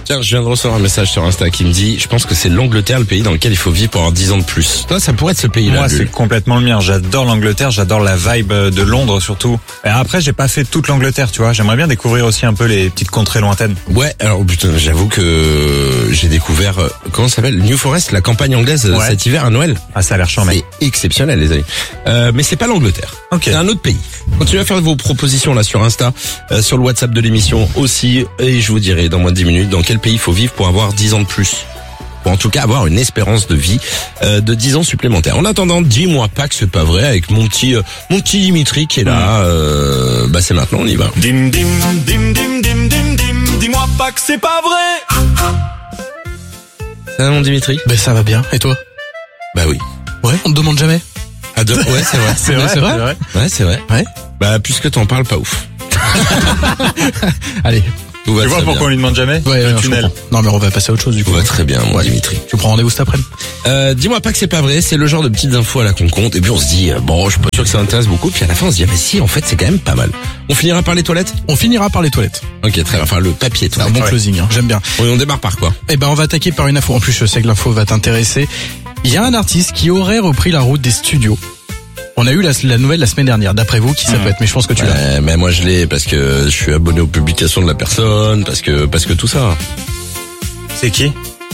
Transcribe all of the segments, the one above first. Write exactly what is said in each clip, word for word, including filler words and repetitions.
Tiens, je viens de recevoir un message sur Insta qui me dit, je pense que c'est l'Angleterre le pays dans lequel il faut vivre pour avoir dix ans de plus. Toi, ça pourrait être ce pays-là. Moi, Bulle. c'est complètement le mien. J'adore l'Angleterre, j'adore la vibe de Londres surtout. Et après, j'ai pas fait toute l'Angleterre, tu vois. J'aimerais bien découvrir aussi un peu les petites contrées lointaines. Ouais, alors putain, j'avoue que j'ai découvert, euh, comment ça s'appelle, New Forest, la campagne anglaise Ouais. cet hiver à Noël. Ah, ça a l'air chiant, mec. C'est exceptionnel, les amis. Euh, mais c'est pas l'Angleterre. Ok. C'est un autre pays. Continuez à faire vos propositions là sur Insta, euh, sur le WhatsApp de l'émission aussi, et je vous dirai dans moins de dix minutes dans quel pays il faut vivre pour avoir dix ans de plus. Ou en tout cas avoir une espérance de vie euh, de dix ans supplémentaires. En attendant, dis-moi pas que c'est pas vrai avec mon petit euh, mon petit Dimitri qui est là. Euh, bah c'est maintenant, on y va. Dim dim dim dim dim dim dim, dis-moi pas que c'est pas vrai. Ça va mon Dimitri? Ben ça va bien. Et toi? Bah oui. Ouais, on te demande jamais. Ah, de... Ouais, c'est vrai. C'est vrai, c'est vrai. Ouais, c'est vrai. Ouais. Bah puisque t'en parles, pas ouf. Allez. Tout va Tu vois très pourquoi on bien. lui demande jamais? Ouais, Le non, je tunnel. comprends. Non mais on va passer à autre chose du Tout coup. va très bien mon Ouais. Dimitri. Tu prends rendez-vous cet après-midi? Euh, dis-moi pas que c'est pas vrai, c'est le genre de petites infos à la con compte et puis on se dit euh, bon, je suis pas sûr que ça intéresse beaucoup, puis à la fin on se dit ah mais si, en fait c'est quand même pas mal. On finira par les toilettes? On finira par les toilettes. Ok, très bien, enfin le papier C'est un toilette. bon Ouais. closing, hein. J'aime bien. Oui, on démarre par quoi? Eh ben on va attaquer par une info. En plus je sais que l'info va t'intéresser. Il y a un artiste qui aurait repris la route des studios. On a eu la, la nouvelle la semaine dernière. D'après vous, qui ça peut être? Mais je pense que tu l'as. Euh, mais moi je l'ai parce que je suis abonné aux publications de la personne, parce que parce que tout ça. C'est qui?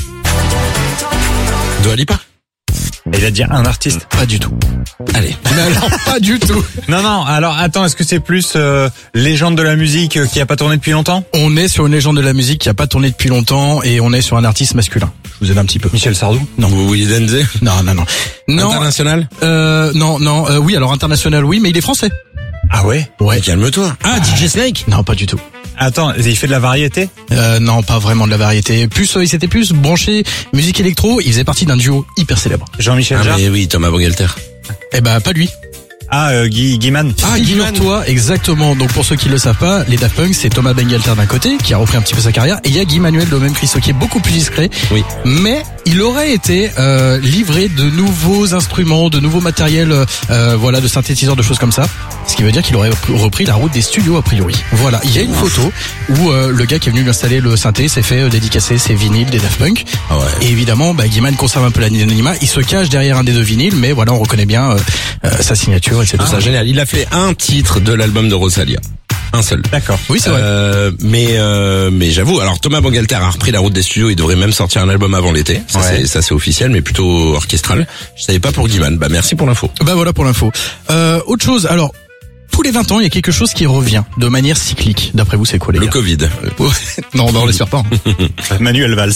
Dua Lipa? Il a dit un artiste. Pas du tout. Allez. Mais alors, pas du tout. Non, non, alors attends, est-ce que c'est plus euh, légende de la musique euh, qui a pas tourné depuis longtemps? On est sur une légende de la musique qui a pas tourné depuis longtemps et on est sur un artiste masculin. Je vous aide un petit peu. Michel Sardou? Non. Willy Denzé? Non, non, non. Non, International? euh, non, non. Euh, oui, alors international, oui, mais il est français. Ah ouais? Ouais. Mais calme-toi. Ah, D J Snake? Non, pas du tout. Attends, il fait de la variété? Euh, non, pas vraiment de la variété. Plus, euh, il s'était plus branché musique électro. Il faisait partie d'un duo hyper célèbre. Jean-Michel Ah Jarre? mais oui, Thomas Bangalter. Eh ben, pas lui. Ah, euh, Guy, Guiman. Ah, Figure-toi, exactement. Donc pour ceux qui le savent pas, les Daft Punk, c'est Thomas Bangalter d'un côté, qui a repris un petit peu sa carrière, et il y a Guy Manuel de même Christo, qui est beaucoup plus discret. Oui. Mais il aurait été euh, livré de nouveaux instruments, de nouveaux matériels, euh, voilà, de synthétiseurs, de choses comme ça. Ce qui veut dire qu'il aurait repris la route des studios a priori. Voilà, il y a une photo où euh, le gars qui est venu lui installer le synthé s'est fait euh, dédicacer ses vinyles des Daft Punk. Ah ouais. Et évidemment, bah, Guy Man conserve un peu l'anonymat. Il se cache derrière un des deux vinyles, mais voilà, on reconnaît bien euh, euh, sa signature, et cetera. C'est génial. Il a fait un titre de l'album de Rosalia. Un seul. D'accord. Oui, c'est vrai. Euh, mais euh, mais j'avoue, alors Thomas Bangalter a repris la route des studios, il devrait même sortir un album avant l'été. Ça Ouais. c'est ça c'est officiel, mais plutôt orchestral. Je savais pas pour Guiman. Bah merci pour l'info. Bah voilà pour l'info. Euh, autre chose, alors tous les vingt ans, il y a quelque chose qui revient de manière cyclique. D'après vous, c'est quoi les Le gars? Covid. Ouais. Non, bah on l'espère pas. hein. Manuel Valls.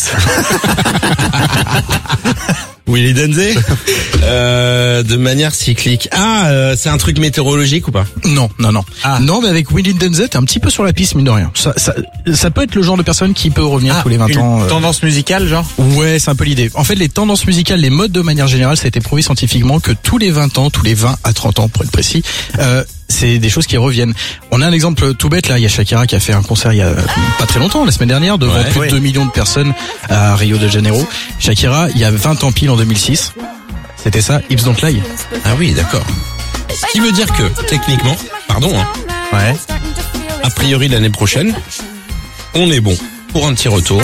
Willy Denzé. euh, de manière cyclique. Ah, euh, c'est un truc météorologique ou pas? Non, non, non. Ah. Non, mais avec Willy Denzé, t'es un petit peu sur la piste, mine de rien. Ça, ça, ça peut être le genre de personne qui peut revenir tous les vingt une ans. euh. tendance musicale, genre? Ouais, c'est un peu l'idée. En fait, les tendances musicales, les modes de manière générale, ça a été prouvé scientifiquement que tous les vingt ans, tous les vingt à trente ans pour être précis, euh, c'est des choses qui reviennent. On a un exemple tout bête là, il y a Shakira qui a fait un concert il y a pas très longtemps, la semaine dernière, devant Ouais. plus Ouais. de deux millions de personnes à Rio de Janeiro. Shakira, il y a vingt ans pile en deux mille six. C'était ça, Hips Don't Lie. Ah oui, d'accord. Ce qui veut dire que techniquement, pardon, hein, Ouais. a priori l'année prochaine, on est bon pour un petit retour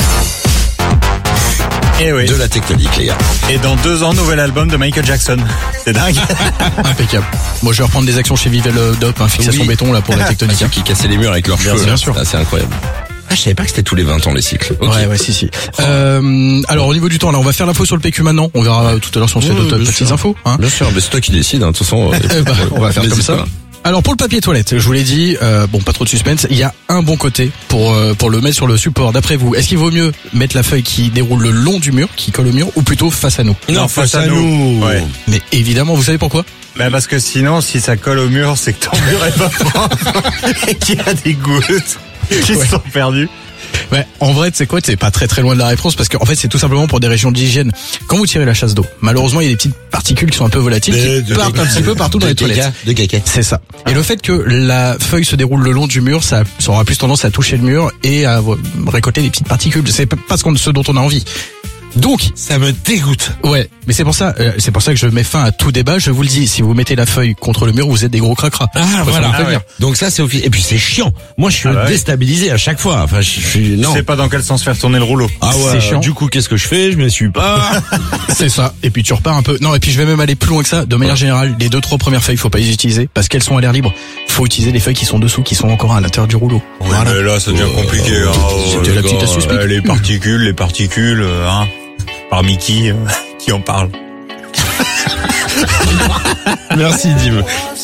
Et oui. de la tectonique, les gars. Et dans deux ans, nouvel album de Michael Jackson. C'est dingue. Impeccable. Moi, je vais reprendre des actions chez Vivel Dop, hein, fixation Oui. béton là pour la tectonique. Ceux qui cassaient les murs avec leurs Bien cheveux, sûr, là, bien sûr. c'est assez incroyable. Ah, je savais pas que c'était tous les vingt ans les cycles. Ok. Ouais, ouais, si, si. Euh, alors, au niveau du temps, là, on va faire l'info sur le P Q maintenant. On verra tout à l'heure si on se fait Ouais, d'autres bien petites sûr. infos. Hein. Bien sûr, mais c'est toi qui décides, hein, de toute façon. euh, Eh ben, on va faire comme n'hésite ça. pas. Alors pour le papier toilette, je vous l'ai dit, euh, bon pas trop de suspense, il y a un bon côté pour euh, pour le mettre sur le support. D'après vous, est-ce qu'il vaut mieux mettre la feuille qui déroule le long du mur, qui colle au mur, ou plutôt face à nous? Non, face à nous. Ouais. Mais évidemment, vous savez pourquoi? Bah parce que sinon, si ça colle au mur, c'est que ton mur est pas propre et qu'il y a des gouttes qui Ouais. se sont perdues. Ouais, en vrai, c'est quoi? C'est pas très très loin de la réponse parce qu'en fait, c'est tout simplement pour des régions d'hygiène. Quand vous tirez la chasse d'eau, malheureusement, il y a des petites particules qui sont un peu volatiles De- qui de partent un caca. petit peu partout dans De les toilettes. caca, De caca. C'est ça. Et le fait que la feuille se déroule le long du mur, ça, ça aura plus tendance à toucher le mur et à vo- récolter des petites particules. C'est pas ce, qu'on- ce dont on a envie. Donc, Ça me dégoûte. ouais, mais c'est pour ça, euh, c'est pour ça que je mets fin à tout débat. Je vous le dis, si vous mettez la feuille contre le mur, vous êtes des gros cracras. Ah, Faut voilà. s'en prévenir. Donc ça, c'est officiel. Et puis c'est chiant. Moi, je suis Ah bah ouais. déstabilisé à chaque fois. Enfin, je suis, non. Je sais pas dans quel sens faire tourner le rouleau. Ah ouais. C'est chiant. Du coup, qu'est-ce que je fais? Je m'essuie pas. C'est ça. Et puis tu repars un peu. Non, et puis je vais même aller plus loin que ça. De manière générale, les deux trois premières feuilles, faut pas les utiliser parce qu'elles sont à l'air libre. Faut utiliser les feuilles qui sont dessous, qui sont encore à l'intérieur du rouleau. Ouais, Voilà. mais là, ça devient compliqué. hein. C'était la petite astuce. Euh, les particules, les particules, euh, hein. Parmi qui, euh, qui en parle? Merci, Dim.